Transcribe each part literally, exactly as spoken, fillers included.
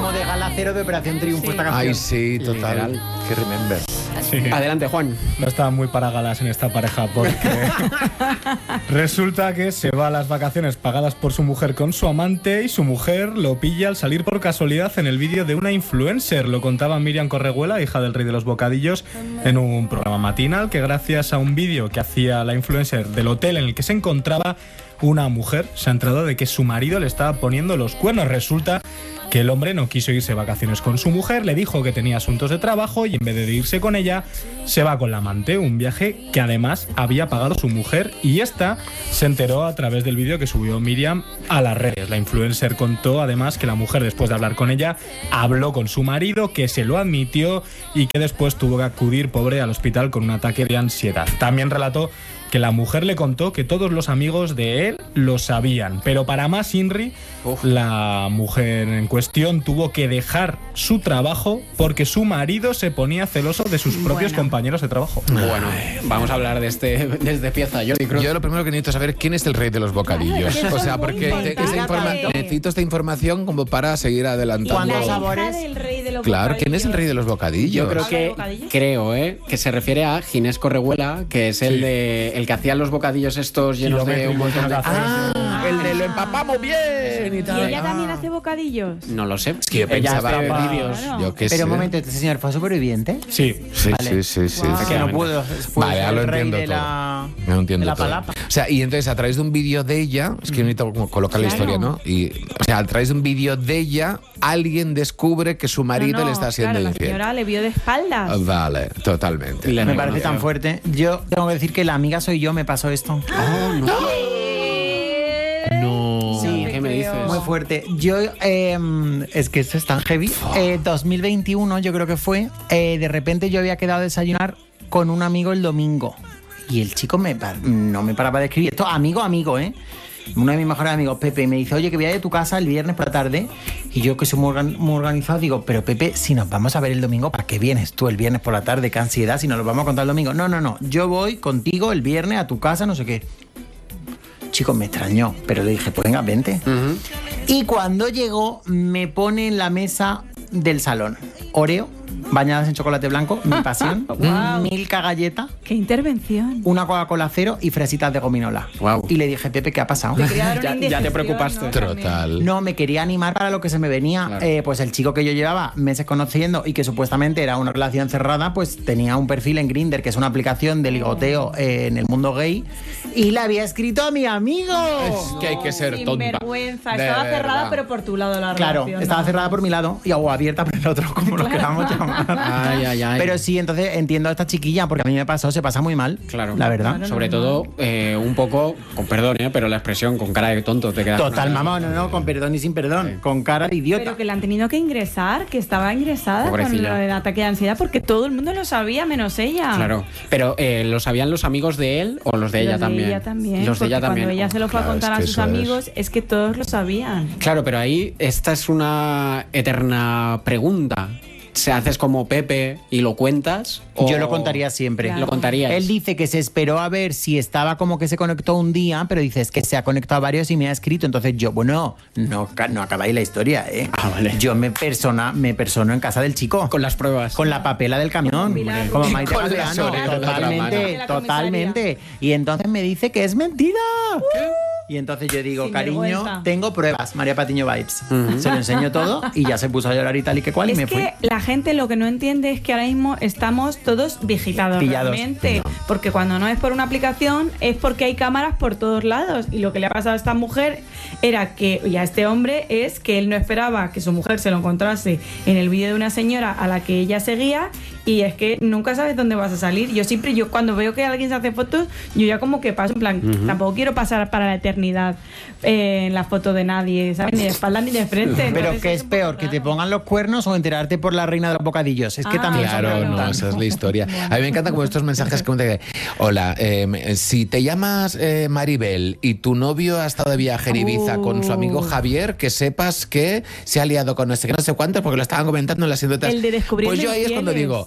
como de Gala Cero de Operación Triunfo Sí. esta canción. Ay, sí, total. Literal. Que remember. Sí. Adelante, Juan. No estaban muy para galas en esta pareja porque resulta que se va a las vacaciones pagadas por su mujer con su amante y su mujer lo pilla al salir por casualidad en el vídeo de una influencer. Lo contaba Miriam Correguela, hija del rey de los bocadillos, en un programa matinal que gracias a un vídeo que hacía la influencer del hotel en el que se encontraba, una mujer se ha enterado de que su marido le estaba poniendo los cuernos. Resulta que el hombre no quiso irse de vacaciones con su mujer, le dijo que tenía asuntos de trabajo y en vez de irse con ella, se va con la amante, un viaje que además había pagado su mujer, y esta se enteró a través del vídeo que subió Miriam a las redes. La influencer contó además que la mujer, después de hablar con ella, habló con su marido, que se lo admitió y que después tuvo que acudir, pobre, al hospital con un ataque de ansiedad. También relató que la mujer le contó que todos los amigos de él lo sabían, pero para más Inri, Uf. la mujer en cuestión tuvo que dejar su trabajo porque su marido se ponía celoso de sus propios bueno. compañeros de trabajo. Bueno, vamos a hablar de este desde pieza. Yo, Yo lo primero que necesito saber quién es el rey de los bocadillos. O sea, porque te, esa informa necesito esta información como para seguir adelantando. La hija del rey de los claro, bocadillos. ¿quién es el rey de los bocadillos? Yo creo que creo, eh, que se refiere a Ginés Correguela, que es el sí. de el que hacía los bocadillos estos llenos sí, de un montón de ah, el de lo empapamos bien y tal. ¿Y ella también hace bocadillos? No lo sé. Es que yo pensaba hace vídeos. Claro. Yo qué Pero sé. un momento, ¿este señor fue superviviente? Sí, sí, vale. sí, sí, sí. Wow. sí. Que no pudo. Vale, ya lo el rey entiendo de todo. La... No entiendo de la todo. palapa. O sea, y entonces a través de un vídeo de ella, es que necesito como colocar claro. la historia, ¿no? Y, o sea, a través de un vídeo de ella, alguien descubre que su marido no, no, le está siendo claro, infiel. La señora le vio de espaldas. Vale, totalmente. Me no, parece no, tan no. fuerte. Yo tengo que decir que la amiga soy yo, me pasó esto. Oh, no. No. Sí, ¿qué me dices? Muy fuerte. Yo, eh, es que esto es tan heavy. Eh, dos mil veintiuno, yo creo que fue. Eh, de repente yo había quedado a desayunar con un amigo el domingo. Y el chico me no me paraba de escribir. Esto, amigo, amigo, ¿eh? Uno de mis mejores amigos, Pepe, me dice, oye, que voy a ir a tu casa el viernes por la tarde. Y yo, que soy muy, organ muy organizado, digo, pero Pepe, si nos vamos a ver el domingo, ¿para qué vienes tú el viernes por la tarde? Qué ansiedad, si nos lo vamos a contar el domingo. No, no, no, yo voy contigo el viernes a tu casa, no sé qué. Chico, me extrañó, pero le dije, pues venga, vente. Uh-huh. Y cuando llegó, me pone en la mesa del salón Oreo, bañadas en chocolate blanco, mi pasión, wow. Milka galleta. ¡Qué intervención! Una Coca-Cola cero y fresitas de gominola. Wow. Y le dije, Pepe, ¿qué ha pasado? ya, ya te preocupaste. ¿no? Total. No, me quería animar para lo que se me venía. Claro. Eh, pues el chico que yo llevaba meses conociendo y que supuestamente era una relación cerrada, pues tenía un perfil en Grindr, que es una aplicación de ligoteo eh, en el mundo gay, y le había escrito a mi amigo. Es que hay que ser tonta. Sin vergüenza. Estaba de cerrada, verdad. Pero por tu lado la claro, relación. Claro, estaba no. cerrada por mi lado y o abierta por el otro, como lo queramos llamar. Ay, ay, ay. Pero sí, entonces entiendo a esta chiquilla, porque a mí me pasó, se pasa muy mal. Claro. La verdad. Claro, Sobre no, todo, eh, un poco, con perdón, ¿eh? Pero la expresión con cara de tonto te queda. Total, mamá, no, no, con perdón y sin perdón. Sí. Con cara de idiota. Pero que le han tenido que ingresar, que estaba ingresada Pobrecilla. Con el ataque de ansiedad, porque todo el mundo lo sabía, menos ella. Claro. Pero, eh, ¿lo sabían los amigos de él o los de los ella de también? Ella también. Los de ella también. Cuando ella se lo fue claro, a contar es que a sus amigos, es. es que todos lo sabían. Claro, pero ahí esta es una eterna pregunta. ¿Se haces como Pepe y lo cuentas? O... Yo lo contaría siempre. Claro. Lo contarías. Él dice que se esperó a ver si estaba como que se conectó un día, pero dice, es que se ha conectado a varios y me ha escrito. Entonces yo, bueno, no, no acabáis la historia, ¿eh? Ah, vale. Yo me persona, me persono en casa del chico. Con las pruebas. Con la papela del camión. Milagro. Como Maite Galdeano. Totalmente, totalmente. Y entonces me dice que es mentira. ¿Qué? Y entonces yo digo, Sin cariño, vergüenza. Tengo pruebas, María Patiño Vibes. Uh-huh. Se lo enseño todo y ya se puso a llorar y tal y que cual es y me que fui. La gente lo que no entiende es que ahora mismo estamos todos vigilados. Pillados. Realmente. No. Porque cuando no es por una aplicación es porque hay cámaras por todos lados. Y lo que le ha pasado a esta mujer era que, y a este hombre, es que él no esperaba que su mujer se lo encontrase en el vídeo de una señora a la que ella seguía. Y es que nunca sabes dónde vas a salir. Yo siempre, yo cuando veo que alguien se hace fotos, yo ya como que paso, en plan, uh-huh. tampoco quiero pasar para la eternidad eh, en la foto de nadie, ¿sabes? Ni de espalda ni de frente. Pero Entonces, ¿qué es peor? ¿Que te pongan los cuernos o enterarte por la reina de los bocadillos? Es que ah, también claro, son no, esa es la historia. A mí me encantan como estos mensajes que me dicen, hola, eh, si te llamas eh, Maribel y tu novio ha estado de viaje en Ibiza uh. con su amigo Javier, que sepas que se ha liado con no sé qué, no sé cuánto, porque lo estaban comentando en las anécdotas. El de descubrir Pues yo ahí es cuando digo,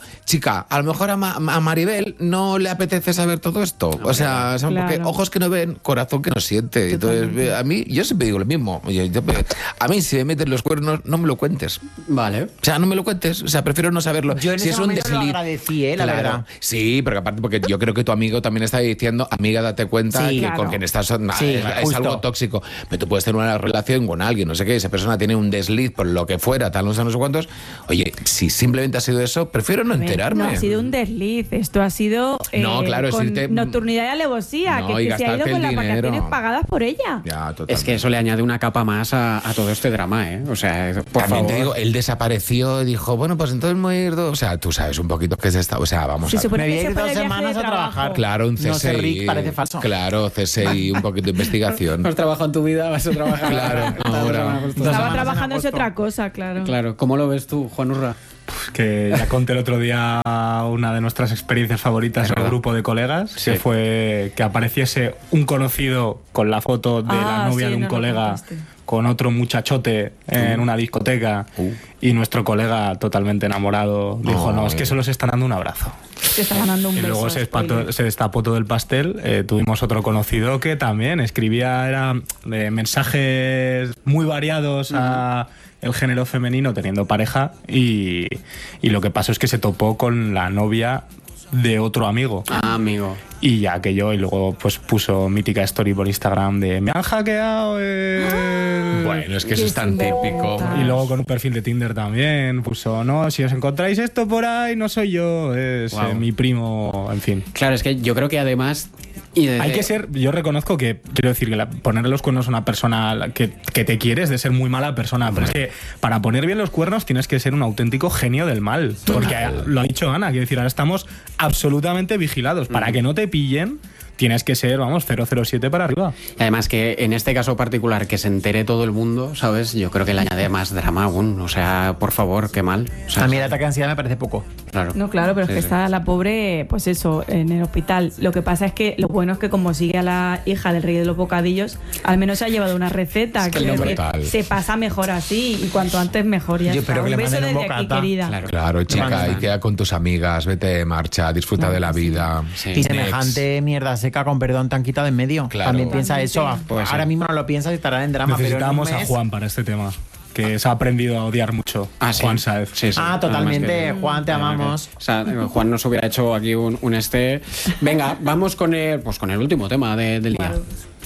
chica, a lo mejor a, Ma- a Maribel no le apetece saber todo esto. O sea, son Claro. porque ojos que no ven, corazón que no siente. Entonces, a mí, yo siempre digo lo mismo. Yo- yo- a mí, si me meten los cuernos, no me lo cuentes. Vale. O sea, no me lo cuentes. O sea, prefiero no saberlo. Yo en si ese es un momento lo desliz. agradecí, ¿eh? La Claro. verdad. Sí, pero aparte, porque yo creo que tu amigo también está diciendo, amiga, date cuenta Sí, que claro. con quien estás son- Sí, es, es justo. algo tóxico. Pero tú puedes tener una relación con alguien, no sé qué, esa persona tiene un desliz por lo que fuera, tal, no sé, no sé cuántos. Oye, si simplemente ha sido eso, prefiero no A ver, enterarme. No ha sido un desliz, esto ha sido eh, No, claro, es con irte- nocturnidad y alevosía, No, que, y que se ha ido gastarte con el las dinero. vacaciones pagadas por ella. Ya, totalmente. Es que eso le añade una capa más a, a todo este drama, ¿eh? O sea, por También favor. te digo, él desapareció y dijo, bueno, pues entonces me voy a ir dos. O sea, tú sabes un poquito qué es esta. O sea, vamos Se a ver. supone Me voy que a se ir fue dos de viaje semanas de a trabajar. trabajo. Claro, un C S I. No sé, Rick, parece falso. Claro, C S I, un poquito de investigación. ¿Has trabajado en tu vida? ¿Vas a trabajar? Claro, ahora. Dos Estaba semanas trabajando en es agosto. otra cosa, claro. Claro, ¿cómo lo ves tú, Juan Urra? Que ya conté el otro día una de nuestras experiencias favoritas Es en un verdad. grupo de colegas, Sí. que fue que apareciese un conocido con la foto de Ah, la novia sí, de un nos lo colega contaste. con otro muchachote en una discoteca Uh. y nuestro colega totalmente enamorado dijo, no, es que Ay. solo se están dando un abrazo. Te está ganando un Y beso. luego se, spoiler. despató- se destapó todo el pastel. Eh, tuvimos otro conocido que también escribía era, eh, mensajes muy variados a el género femenino teniendo pareja y, y lo que pasó es que se topó con la novia de otro amigo. Ah, amigo. Y ya que yo, y luego pues puso mítica story por Instagram de me han hackeado el... Bueno, es que eso Qué es tan típico. simpática. Y luego con un perfil de Tinder también puso, no, si os encontráis esto por ahí, no soy yo, es Wow. eh, mi primo, en fin. Claro, es que yo creo que además... Y desde- Hay que ser, yo reconozco que, quiero decir, que la- ponerle los cuernos a una persona que, que te quiere es de ser muy mala persona, pero es que para poner bien los cuernos tienes que ser un auténtico genio del mal. Porque lo ha dicho Ana, quiero decir, ahora estamos absolutamente vigilados. Para que no te pillen, tienes que ser, vamos, cero cero siete para arriba. Y además que en este caso particular que se entere todo el mundo, ¿sabes? Yo creo que le añade más drama aún. O sea, por favor, qué mal. O sea, A mí el ataque de ansiedad me parece poco. claro. No, claro, pero Sí, es que sí. está la pobre, pues eso, en el hospital. Lo que pasa es que lo bueno es que como sigue a la hija del rey de los bocadillos, al menos se ha llevado una receta. Es que quiero no, decir, brutal. se pasa mejor así y cuanto antes mejor. Ya Yo está. espero que un le beso manden un desde aquí, bocata. querida. Claro. Claro, chica, Vale. y queda con tus amigas, vete de marcha, disfruta de la vida. Sí. Y semejante mierda seca, con perdón, tan quitado en medio. Claro. También piensa eso. Totalmente. Pues sí. Ahora mismo no lo piensas y estará en drama. Necesitábamos pero en un a mes- Juan para este tema, que se ha aprendido a odiar mucho. Ah, sí. Juan Saez. Sí, sí. Ah, totalmente. Además que- Juan, te amamos. O sea, Juan nos hubiera hecho aquí un, un este. Venga, vamos con el, pues con el último tema de- del día.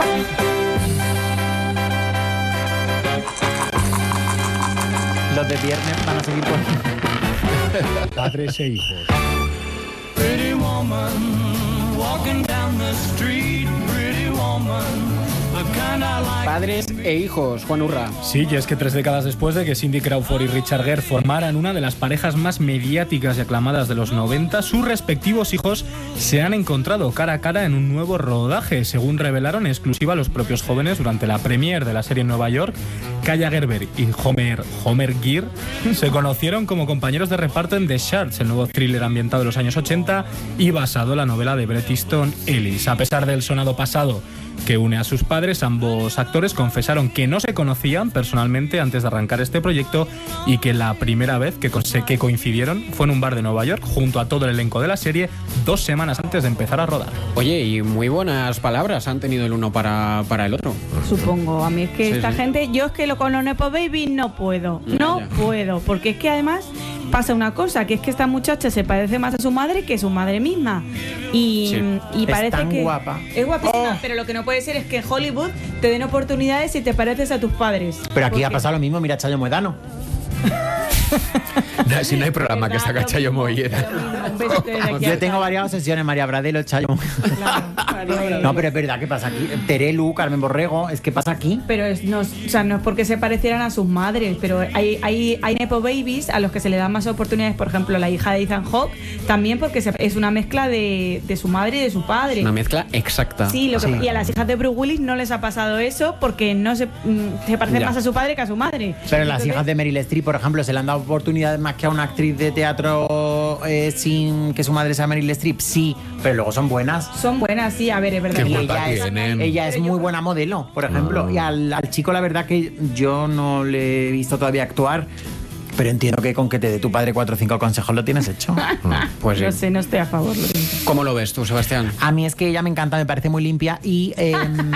Los de viernes van a seguir por... Padres e hijos. Pretty woman, walking down the street, pretty woman, the kind I like. Padres e hijos, Juan Urra. Sí, y es que tres décadas después de que Cindy Crawford y Richard Gere formaran una de las parejas más mediáticas y aclamadas de los noventa, sus respectivos hijos se han encontrado cara a cara en un nuevo rodaje, según revelaron en exclusiva los propios jóvenes durante la premiere de la serie en Nueva York. Kaya Gerber y Homer, Homer Gere se conocieron como compañeros de reparto en The Shards, el nuevo thriller ambientado en los años ochenta y basado en la novela de Bret Easton Ellis. A pesar del sonado pasado que une a sus padres, ambos actores confesaron que no se conocían personalmente antes de arrancar este proyecto y que la primera vez que, co- que coincidieron fue en un bar de Nueva York junto a todo el elenco de la serie dos semanas antes de empezar a rodar. Oye, y muy buenas palabras han tenido el uno para, para el otro. Supongo. A mí es que Sí, esta sí. gente, yo es que lo con los Nepo Baby no puedo. Ya, No ya. puedo. Porque es que además pasa una cosa, que es que esta muchacha se parece más a su madre que su madre misma. Y, Sí. y Es parece tan que. guapa. Es guapísima, Oh. pero lo que no puede ser es que en Hollywood te den oportunidades si te pareces a tus padres. Pero aquí ha Porque- pasado lo mismo, mira Chayo Moedano. No, si no hay programa que ¿Verdad? saca Lo Chayo mismo, Mollera. lo mismo. Un besito desde aquí Yo al tengo Chayo. varias obsesiones, María Bradelo, Chayo Moedano. Claro. No, pero es verdad, ¿qué pasa aquí? Terelu, Carmen Borrego, es que pasa aquí. Pero es, no, o sea, no es porque se parecieran a sus madres, pero hay, hay, hay Nepo Babies a los que se le dan más oportunidades, por ejemplo, la hija de Ethan Hawke, también porque se- es una mezcla de, de su madre y de su padre. Una mezcla exacta. Sí, lo que, Sí. y a las hijas de Bruce Willis no les ha pasado eso porque no se, mm, se parecen Ya. más a su padre que a su madre. Pero las Entonces, hijas de Meryl Streep, por ejemplo, se le han dado oportunidades más que a una actriz de teatro eh, sin que su madre sea Meryl Streep. Sí, pero luego son buenas. son buenas, sí, a ver, es verdad. Qué que culpa ella es, tienen. ella es Pero muy yo- buena modelo, por ejemplo. Ah. Y al, al chico, la verdad que yo no le he visto todavía actuar. Pero entiendo que con que te dé tu padre cuatro o cinco consejos lo tienes hecho. Pues No sí. sé, no estoy a favor. lo siento. ¿Cómo lo ves tú, Sebastián? A mí es que ella me encanta, me parece muy limpia y eh,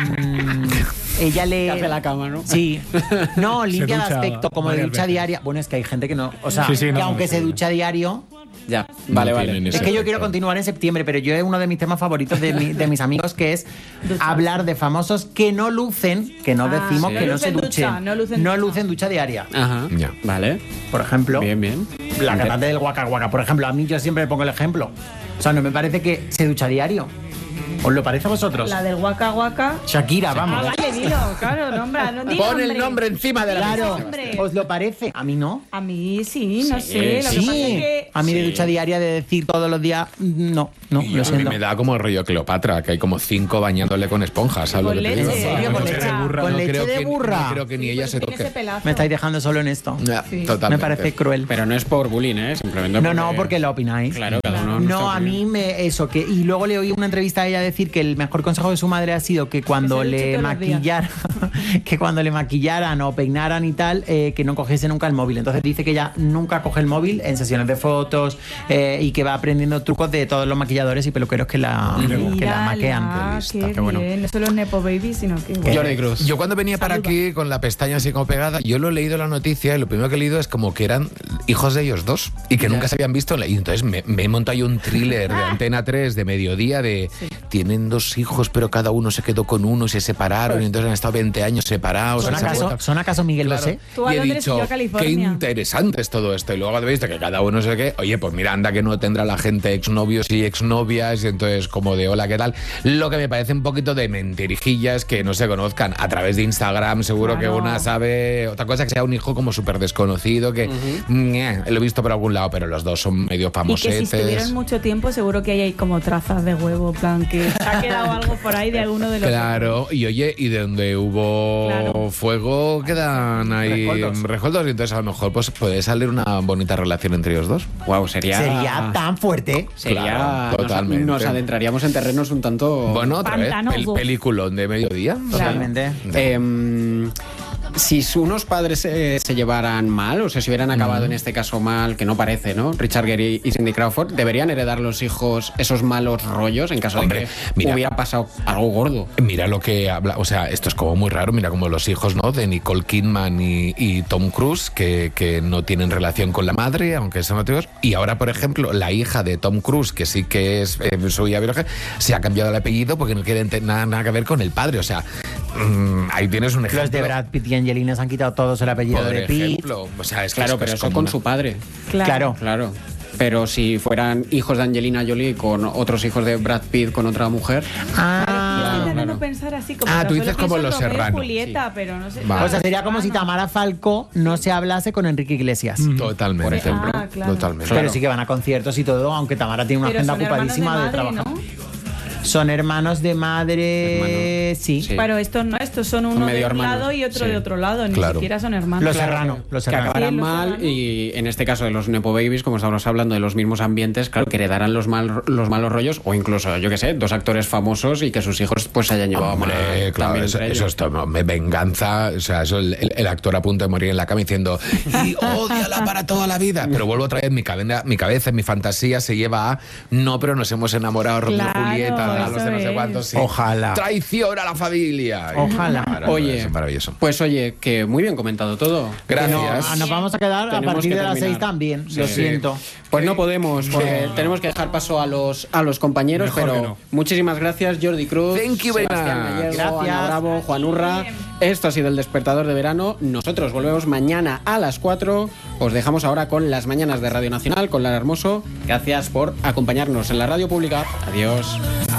ella le... Que hace la cama, ¿no? Sí. No, limpia de ducha aspecto, como de varias ducha veces. diaria. Bueno, es que hay gente que no... O sea, Sí, sí, que no, aunque no, se sí. ducha diario... Ya, vale, No vale. tienen Es ese que yo efecto. quiero continuar en septiembre, pero yo es uno de mis temas favoritos de, mi- de mis amigos, que es Ducharse. hablar de famosos que no lucen, que no Ah, decimos sí. que No no se lucen duchen. ducha, no lucen no ducha. lucen ducha diaria. Ajá. Ya. Vale. Por ejemplo, Bien, bien. la cantante del Waka Waka. Por ejemplo, a mí yo siempre le pongo el ejemplo. O sea, no me parece que se ducha diario. ¿Os lo parece a vosotros? La del Waka Waka. Shakira, Ah, vamos. vale, dilo, claro, nombra, no diga Pon el nombre encima de la Claro, mesa. hombre. ¿os lo parece? A mí no. A mí sí, no Sí, sé. Lo que pasa Sí, es que. a mí de Sí. ducha diaria de decir todos los días, no, no, Y lo a mí siento. me da como el rollo Cleopatra, que hay como cinco bañándole con esponjas, ¿sabes Con lo que te leche. digo? ¿En serio? ¿Con No leche creo- de burra? no ¿Con leche creo de que- burra? No creo que ni ella se Tiene ese toque. pelazo. Me estáis dejando solo en esto. Ya, Sí. totalmente. Me parece cruel. Pero no es por bullying, ¿eh? Simplemente No, no, porque lo opináis. Claro, cada uno. No, nuestra a opinión. mí me eso que y luego le oí una entrevista a ella decir que el mejor consejo de su madre ha sido que cuando Que se duche le todos los días. maquillaran, que cuando le maquillaran o peinaran y tal, eh, que no cogiese nunca el móvil. Entonces dice que ella nunca coge el móvil en sesiones de fotos eh, y que va aprendiendo trucos de todos los maquilladores y peluqueros que la, que la Mírala, maquean. qué, Qué bueno. bien. No solo Nepo Baby, sino que. bueno. Jordi Cruz. Yo cuando venía para Saluda. aquí con la pestaña así como pegada, yo lo he leído la noticia y lo primero que he leído es como que eran hijos de ellos dos y que nunca se habían visto. Y entonces me, me he montado yo un thriller de Antena tres de mediodía de tienen dos hijos pero cada uno se quedó con uno y se separaron y entonces han estado veinte años separados. ¿Son y se han acaso, vuelto- ¿Son acaso Miguel Claro. Bosé? Tú a Y he Londres y dicho, yo a California. qué interesante es todo esto. Y luego cuando he visto que cada uno sé qué, oye, pues mira, anda que no tendrá la gente exnovios y exnovias, y entonces como de hola, ¿qué tal? Lo que me parece un poquito de mentirijillas que no se conozcan a través de Instagram, seguro Claro. que una sabe, otra cosa que sea un hijo como súper desconocido, que ñe, lo he visto por algún lado, pero los dos son medio Y que famosetes. si estuvieron mucho tiempo, seguro que ahí hay como trazas de huevo, en plan, que se ha quedado algo por ahí de alguno de los. Claro, y oye, y de donde hubo Claro. fuego quedan ahí Rescoldos. rescoldos, y entonces a lo mejor pues puede salir una bonita relación entre ellos dos. Wow, sería. Sería tan fuerte. Sería. Claro, nos- totalmente. Nos, adentraríamos en terrenos un tanto. Bueno, otra vez, Pantanosos. el peliculón de mediodía. Totalmente. Em, si unos padres se, se llevaran mal o se se hubieran acabado en este caso mal, que no parece, ¿no? Richard Gere y Cindy Crawford, ¿deberían heredar los hijos esos malos rollos en caso Hombre, de que mira. hubiera pasado algo gordo? Mira lo que habla, o sea, esto es como muy raro, mira como los hijos, ¿no? De Nicole Kidman y, y Tom Cruise, que, que no tienen relación con la madre, aunque son otros. Y ahora, por ejemplo, la hija de Tom Cruise, que sí que es eh, su hija biológica, se ha cambiado el apellido porque no quiere ente- nada, nada que ver con el padre. O sea, mm, ahí tienes un ejemplo. Los de Brad Pitt y Angelina se han quitado todos el apellido Por de Pitt. ejemplo. O sea, es que Claro, es- pero es eso como con una- su padre. Claro. Claro. Pero si fueran hijos de Angelina Jolie con otros hijos de Brad Pitt con otra mujer. Ah, Estoy intentando claro. pensar así como. Ah, que tú solo dices como pienso en Los Romeo y Serrano. Julieta, pero no sé. Vale. o sea, sería como si Tamara Falcó no se hablase con Enrique Iglesias. Totalmente. Por ejemplo. Ah, claro. Totalmente. Pero sí que van a conciertos y todo, aunque Tamara tiene una Pero agenda son hermanos ocupadísima de, madre, trabajar. ¿no? Son hermanos de madre, sí. Sí. Pero estos no, estos son uno medio de un hermanos, lado y otro sí. de otro lado, ni Claro. siquiera son hermanos. Los Claro. Serrano, los Que Serrano. acabarán Sí, los mal Serrano. y en este caso de los Nepo Babies, como estamos hablando de los mismos ambientes, claro, que heredarán los, mal, los malos rollos o incluso, yo qué sé, dos actores famosos y que sus hijos pues se hayan llevado Hombre, mal claro, también eso, entre eso ellos. es todo, me venganza, o sea, eso el, el- el actor a punto de morir en la cama diciendo y ódiala para toda la vida, pero vuelvo otra vez, mi cabeza, mi cabeza, mi fantasía se lleva a no, pero nos hemos enamorado Romeo y Claro, Julieta, a los de no sé eso cuántos, sí. Ojalá. Traición a la familia. Ojalá. Claro, Oye, eso es maravilloso. pues oye, que muy bien comentado todo. Gracias. No, ah, nos vamos a quedar a Tenemos partir que de las terminar. seis también, Sí. lo Sí. siento. Pues no podemos, porque tenemos que dejar paso a los a los compañeros, Mejor pero que no. muchísimas gracias, Jordi Cruz, Thank you very Sebastián much. Gallego, Gracias. Ana Bravo, Juan Urra. Esto ha sido el Despertador de Verano. Nosotros volvemos mañana a las cuatro. Os dejamos ahora con las mañanas de Radio Nacional, con Lara Hermoso. Gracias por acompañarnos en la radio pública. Adiós.